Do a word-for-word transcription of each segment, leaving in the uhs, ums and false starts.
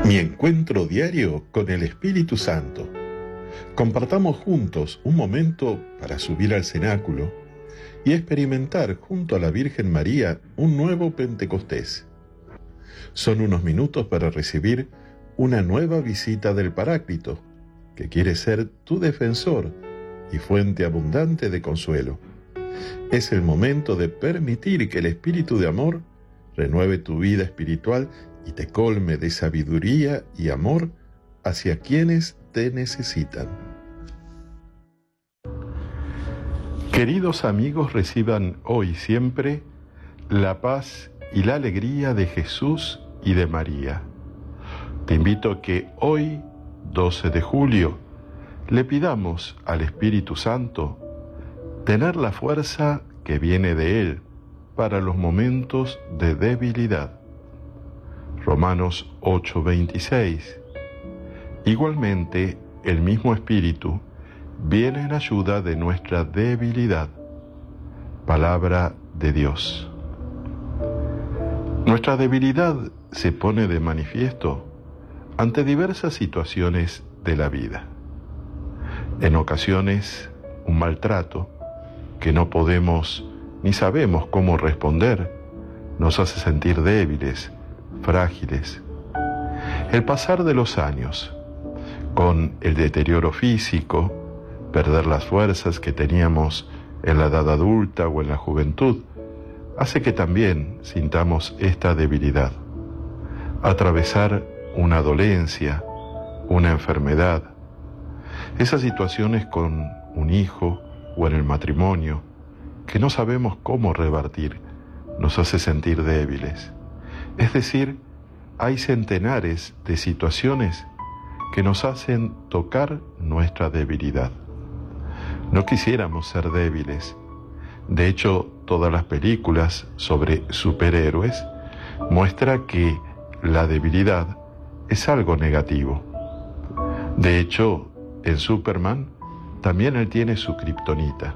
Mi encuentro diario con el Espíritu Santo. Compartamos juntos un momento para subir al cenáculo y experimentar junto a la Virgen María un nuevo Pentecostés. Son unos minutos para recibir una nueva visita del Paráclito, que quiere ser tu defensor y fuente abundante de consuelo. Es el momento de permitir que el Espíritu de amor renueve tu vida espiritual y te colme de sabiduría y amor hacia quienes te necesitan. Queridos amigos, reciban hoy siempre la paz y la alegría de Jesús y de María. Te invito a que hoy, doce de julio, le pidamos al Espíritu Santo tener la fuerza que viene de Él para los momentos de debilidad. Romanos ocho veintiséis. Igualmente, el mismo Espíritu viene en ayuda de nuestra debilidad. Palabra de Dios. Nuestra debilidad se pone de manifiesto ante diversas situaciones de la vida. En ocasiones, un maltrato que no podemos ni sabemos cómo responder nos hace sentir débiles, frágiles. El pasar de los años, con el deterioro físico, perder las fuerzas que teníamos en la edad adulta o en la juventud, hace que también sintamos esta debilidad. Atravesar una dolencia, una enfermedad, esas situaciones con un hijo o en el matrimonio, que no sabemos cómo revertir, nos hace sentir débiles. Es decir, hay centenares de situaciones que nos hacen tocar nuestra debilidad. No quisiéramos ser débiles. De hecho, todas las películas sobre superhéroes muestran que la debilidad es algo negativo. De hecho, en Superman también él tiene su kriptonita.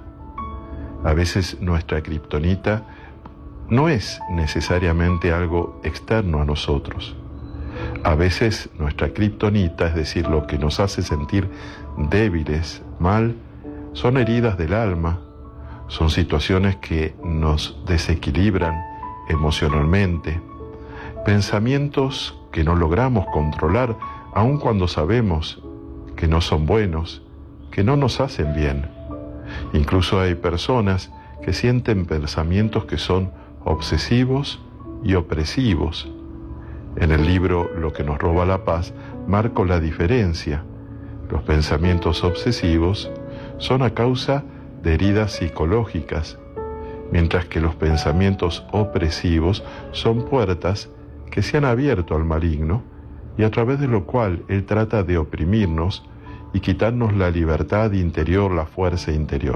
A veces nuestra kriptonita no es necesariamente algo externo a nosotros. A veces nuestra kriptonita, es decir, lo que nos hace sentir débiles, mal, son heridas del alma, son situaciones que nos desequilibran emocionalmente, pensamientos que no logramos controlar, aun cuando sabemos que no son buenos, que no nos hacen bien. Incluso hay personas que sienten pensamientos que son obsesivos y opresivos. En el libro Lo que nos roba la paz, marco la diferencia. Los pensamientos obsesivos son a causa de heridas psicológicas, mientras que los pensamientos opresivos son puertas que se han abierto al maligno y a través de lo cual él trata de oprimirnos y quitarnos la libertad interior, la fuerza interior.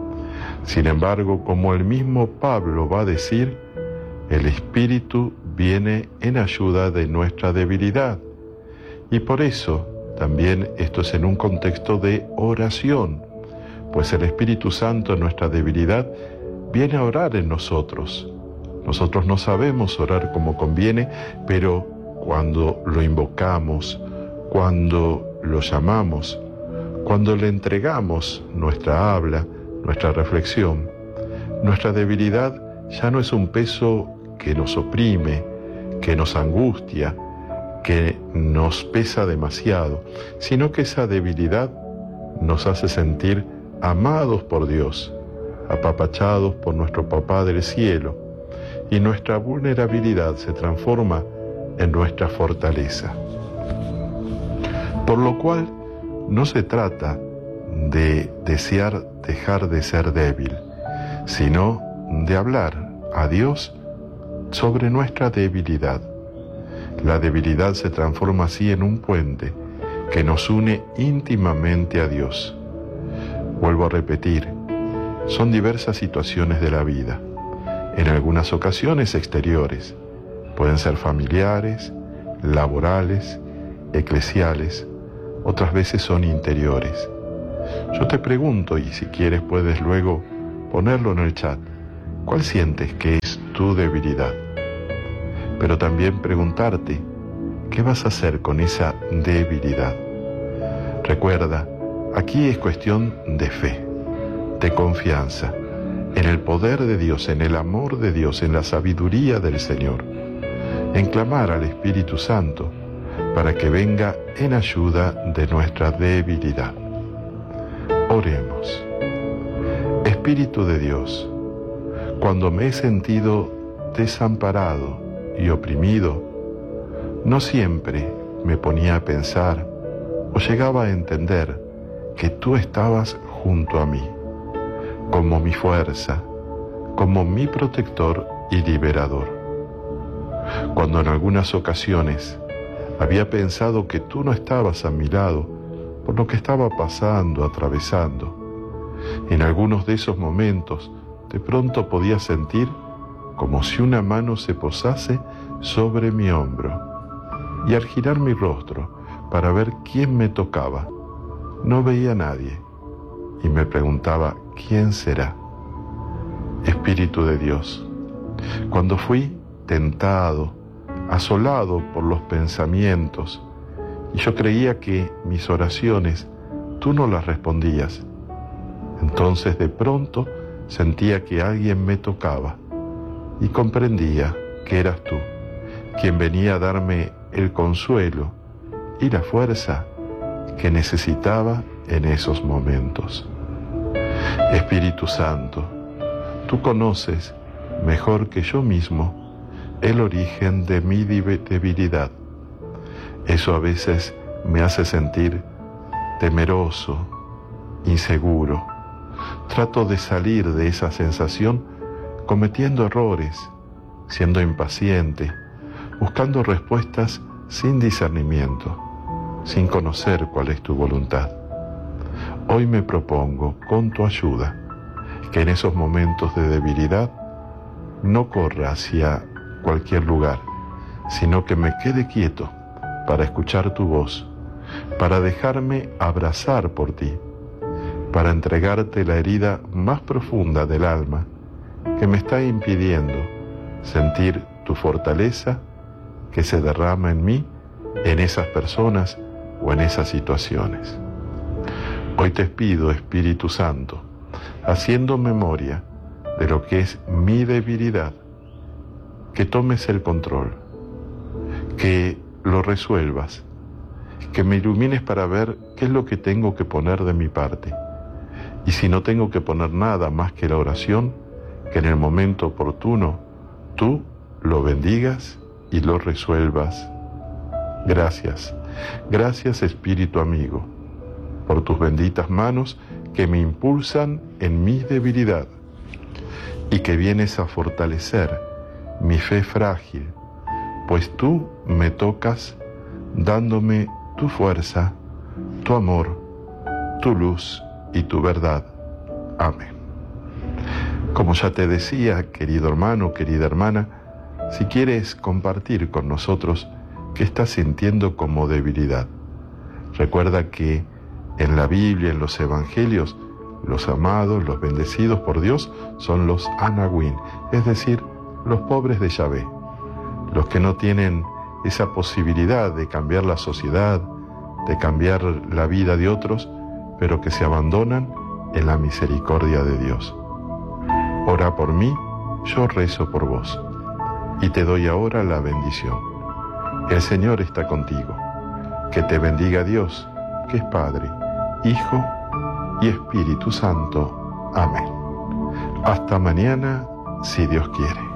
Sin embargo, como el mismo Pablo va a decir, el Espíritu viene en ayuda de nuestra debilidad. Y por eso también esto es en un contexto de oración, pues el Espíritu Santo en nuestra debilidad viene a orar en nosotros. Nosotros no sabemos orar como conviene, pero cuando lo invocamos, cuando lo llamamos, cuando le entregamos nuestra habla, nuestra reflexión, nuestra debilidad ya no es un peso que nos oprime, que nos angustia, que nos pesa demasiado, sino que esa debilidad nos hace sentir amados por Dios, apapachados por nuestro Papá del cielo, y nuestra vulnerabilidad se transforma en nuestra fortaleza. Por lo cual, no se trata de desear dejar de ser débil, sino de hablar a Dios sobre nuestra debilidad. La debilidad se transforma así en un puente que nos une íntimamente a Dios. Vuelvo a repetir, son diversas situaciones de la vida, en algunas ocasiones exteriores, pueden ser familiares, laborales, eclesiales, otras veces son interiores. Yo te pregunto, y si quieres puedes luego ponerlo en el chat, ¿cuál sientes que es tu debilidad? Pero también preguntarte, ¿qué vas a hacer con esa debilidad? Recuerda, aquí es cuestión de fe, de confianza, en el poder de Dios, en el amor de Dios, en la sabiduría del Señor, en clamar al Espíritu Santo para que venga en ayuda de nuestra debilidad. Oremos. Espíritu de Dios, cuando me he sentido desamparado y oprimido, no siempre me ponía a pensar o llegaba a entender que tú estabas junto a mí, como mi fuerza, como mi protector y liberador. Cuando en algunas ocasiones había pensado que tú no estabas a mi lado por lo que estaba pasando, atravesando, en algunos de esos momentos de pronto podía sentir como si una mano se posase sobre mi hombro, y al girar mi rostro para ver quién me tocaba, no veía a nadie y me preguntaba, ¿quién será? Espíritu de Dios, cuando fui tentado, asolado por los pensamientos, y yo creía que mis oraciones tú no las respondías, entonces de pronto sentía que alguien me tocaba y comprendía que eras tú, quien venía a darme el consuelo y la fuerza que necesitaba en esos momentos. Espíritu Santo, tú conoces mejor que yo mismo el origen de mi debilidad. Eso a veces me hace sentir temeroso, inseguro. Trato de salir de esa sensación cometiendo errores, siendo impaciente, buscando respuestas sin discernimiento, sin conocer cuál es tu voluntad. Hoy me propongo, con tu ayuda, que en esos momentos de debilidad no corra hacia cualquier lugar, sino que me quede quieto para escuchar tu voz, para dejarme abrazar por ti, para entregarte la herida más profunda del alma que me está impidiendo sentir tu fortaleza que se derrama en mí, en esas personas o en esas situaciones. Hoy te pido, Espíritu Santo, haciendo memoria de lo que es mi debilidad, que tomes el control, que lo resuelvas, que me ilumines para ver qué es lo que tengo que poner de mi parte. Y si no tengo que poner nada más que la oración, que en el momento oportuno tú lo bendigas y lo resuelvas. Gracias, gracias Espíritu amigo, por tus benditas manos que me impulsan en mi debilidad y que vienes a fortalecer mi fe frágil, pues tú me tocas dándome tu fuerza, tu amor, tu luz y tu verdad. Amén. Como ya te decía, querido hermano, querida hermana, si quieres compartir con nosotros qué estás sintiendo como debilidad, recuerda que en la Biblia, en los Evangelios, los amados, los bendecidos por Dios son los Anahuín, es decir, los pobres de Yahvé, los que no tienen esa posibilidad de cambiar la sociedad, de cambiar la vida de otros, pero que se abandonan en la misericordia de Dios. Ora por mí, yo rezo por vos, y te doy ahora la bendición. El Señor está contigo, que te bendiga Dios, que es Padre, Hijo y Espíritu Santo. Amén. Hasta mañana, si Dios quiere.